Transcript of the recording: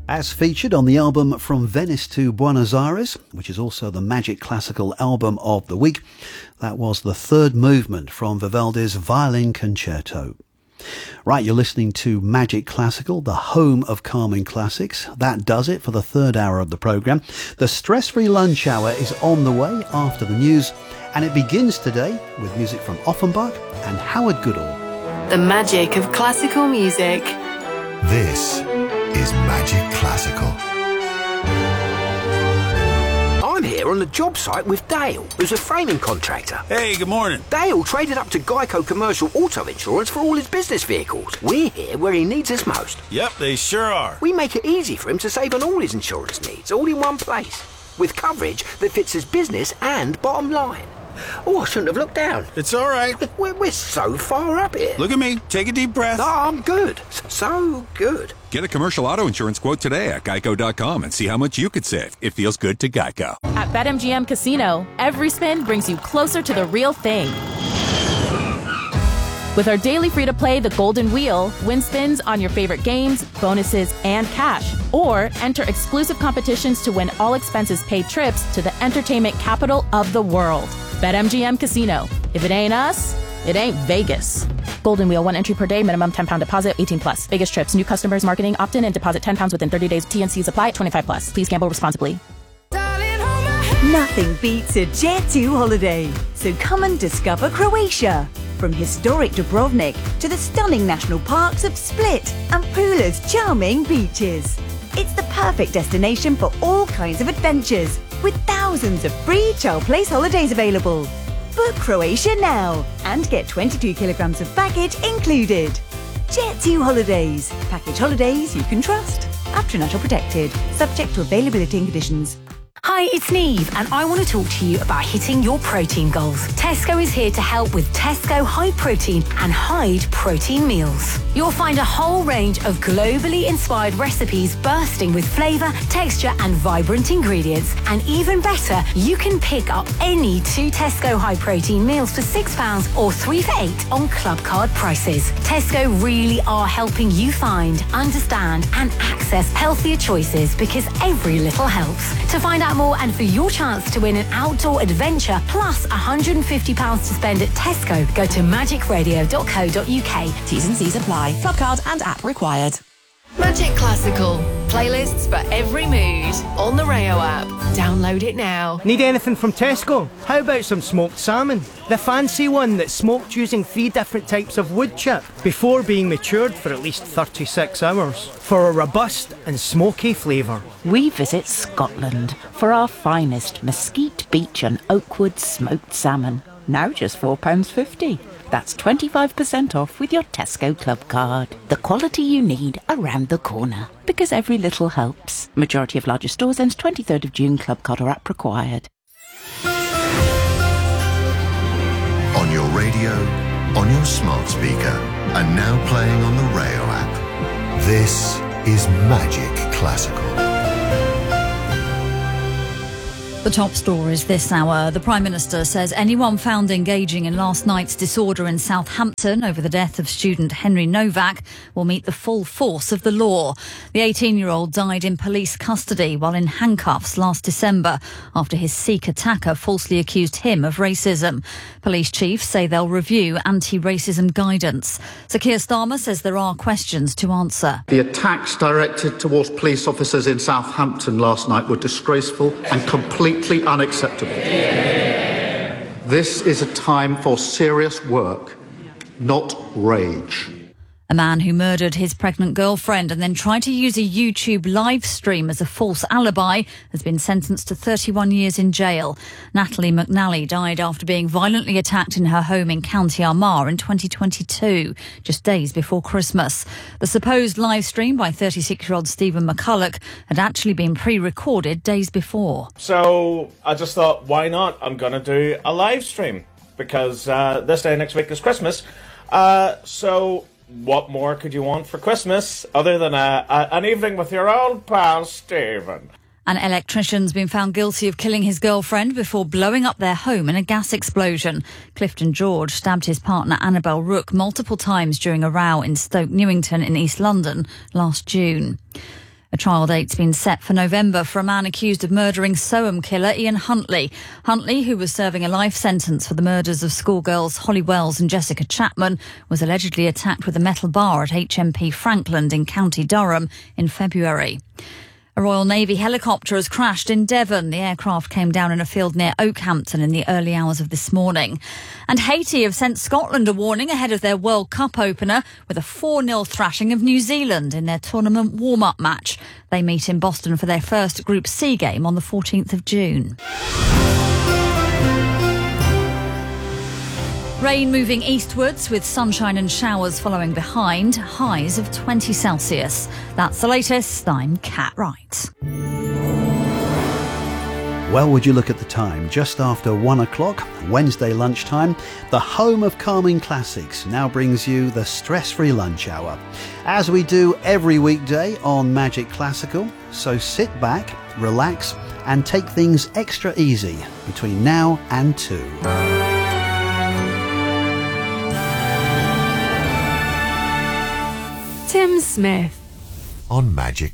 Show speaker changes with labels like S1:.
S1: As featured on the album From Venice to Buenos Aires, which is also the Magic Classical Album of the Week, that was the third movement from Vivaldi's Violin Concerto. Right, you're listening to Magic Classical, the home of calming classics. That does it for the third hour of the programme. The stress-free lunch hour is on the way after the news, and it begins today with music from Offenbach and Howard Goodall.
S2: The magic of classical music.
S3: This is Magic Classical.
S4: I'm here on the job site with Dale, who's a framing contractor.
S5: Hey, good morning.
S4: Dale traded up to Geico Commercial Auto Insurance for all his business vehicles. We're here where he needs us most.
S5: Yep, they sure are.
S4: We make it easy for him to save on all his insurance needs, all in one place, with coverage that fits his business and bottom line. Oh, I shouldn't have looked down.
S5: It's all right.
S4: We're so far up here.
S5: Look at me. Take a deep breath.
S4: Oh, I'm good. So good.
S6: Get a commercial auto insurance quote today at geico.com and see how much you could save. It feels good to Geico.
S7: At BetMGM Casino, every spin brings you closer to the real thing. With our daily free-to-play The Golden Wheel, win spins on your favorite games, bonuses, and cash. Or enter exclusive competitions to win all expenses paid trips to the entertainment capital of the world. BetMGM Casino. If it ain't us, it ain't Vegas. Golden Wheel, 1 entry per day, minimum £10 deposit, 18 plus. Vegas trips, new customers, marketing, opt-in and deposit £10 within 30 days. TNCs apply, 25 plus. Please gamble responsibly.
S8: Nothing beats a Jet2 holiday. So come and discover Croatia. From historic Dubrovnik to the stunning national parks of Split and Pula's charming beaches. It's the perfect destination for all kinds of adventures, with thousands of free child place holidays available. Book Croatia now and get 22 kilograms of baggage included. Jet2 Holidays. Package holidays you can trust. After-natural protected. Subject to availability and conditions.
S9: Hi, it's Neve, and I want to talk to you about hitting your protein goals. Tesco is here to help with Tesco High Protein and Hyde Protein Meals. You'll find a whole range of globally inspired recipes bursting with flavour, texture and vibrant ingredients. And even better, you can pick up any 2 Tesco High Protein meals for £6 or 3 for £8 on club card prices. Tesco really are helping you find, understand and access healthier choices, because every little helps. To find out more and for your chance to win an outdoor adventure plus £150 to spend at Tesco, go to magicradio.co.uk.
S10: T's and C's apply. Club card and app required.
S2: Magic Classical. Playlists for every mood. On the Rayo app. Download it now.
S11: Need anything from Tesco? How about some smoked salmon? The fancy one that's smoked using 3 different types of wood chip before being matured for at least 36 hours for a robust and smoky flavour.
S10: We visit Scotland for our finest mesquite beach and oakwood smoked salmon. Now just £4.50. That's 25% off with your Tesco Club card. The quality you need around the corner. Because every little helps. Majority of larger stores ends 23rd of June. Club card or app required.
S3: On your radio, on your smart speaker, and now playing on the Rayo app. This is Magic Classical.
S12: The top stories this hour. The Prime Minister says anyone found engaging in last night's disorder in Southampton over the death of student Henry Novak will meet the full force of the law. The 18-year-old died in police custody while in handcuffs last December after his Sikh attacker falsely accused him of racism. Police chiefs say they'll review anti-racism guidance. Sir Keir Starmer says there are questions to answer.
S13: The attacks directed towards police officers in Southampton last night were disgraceful and completely unacceptable. This is a time for serious work, not rage.
S12: A man who murdered his pregnant girlfriend and then tried to use a YouTube live stream as a false alibi has been sentenced to 31 years in jail. Natalie McNally died after being violently attacked in her home in County Armagh in 2022, just days before Christmas. The supposed live stream by 36-year-old Stephen McCulloch had actually been pre-recorded days before.
S14: So I just thought, why not? I'm going to do a live stream because this day next week is Christmas. So what more could you want for Christmas other than an evening with your old pal Stephen?
S12: An electrician's been found guilty of killing his girlfriend before blowing up their home in a gas explosion. Clifton George stabbed his partner Annabelle Rook multiple times during a row in Stoke Newington in East London last June. A trial date's been set for November for a man accused of murdering Soham killer Ian Huntley. Huntley, who was serving a life sentence for the murders of schoolgirls Holly Wells and Jessica Chapman, was allegedly attacked with a metal bar at HMP Frankland in County Durham in February. A Royal Navy helicopter has crashed in Devon. The aircraft came down in a field near Oakhampton in the early hours of this morning. And Haiti have sent Scotland a warning ahead of their World Cup opener with a 4-0 thrashing of New Zealand in their tournament warm-up match. They meet in Boston for their first Group C game on the 14th of June. Rain moving eastwards with sunshine and showers following behind, highs of 20 Celsius. That's the latest. I'm Kat Wright.
S1: Well, would you look at the time? Just after 1 o'clock, Wednesday lunchtime, the home of calming classics now brings you the stress-free lunch hour, as we do every weekday on Magic Classical. So sit back, relax, and take things extra easy between now and 2.
S2: Tim Smith
S3: on Magic